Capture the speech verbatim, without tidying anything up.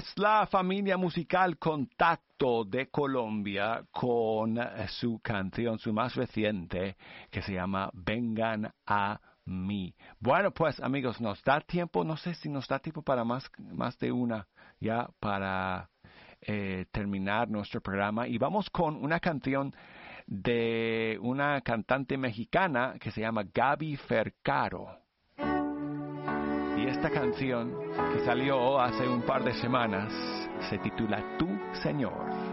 es la familia musical Contacto de Colombia con eh, su canción, su más reciente, que se llama Vengan a mí. Bueno, pues amigos, nos da tiempo, no sé si nos da tiempo para más, más de una, ya para eh, terminar nuestro programa. Y vamos con una canción de una cantante mexicana que se llama Gaby Fercaro. Y esta canción que salió hace un par de semanas se titula Tu Señor.